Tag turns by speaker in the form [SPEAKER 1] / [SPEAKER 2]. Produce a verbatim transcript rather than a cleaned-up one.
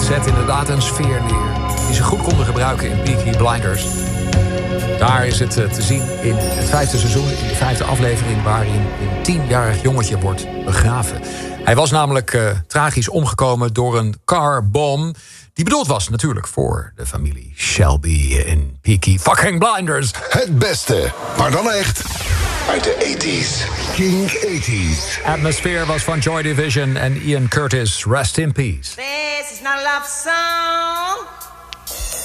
[SPEAKER 1] zet inderdaad een sfeer neer die ze goed konden gebruiken in Peaky Blinders. Daar is het te zien in het vijfde seizoen, in de vijfde aflevering, waarin een tienjarig jongetje wordt begraven. Hij was namelijk uh, tragisch omgekomen door een carbom die bedoeld was natuurlijk voor de familie Shelby in Peaky fucking Blinders.
[SPEAKER 2] Het beste, maar dan echt, uit de eighties. King eighties.
[SPEAKER 1] Atmosphere was van Joy Division en Ian Curtis. Rest in peace.
[SPEAKER 3] This is not a love song.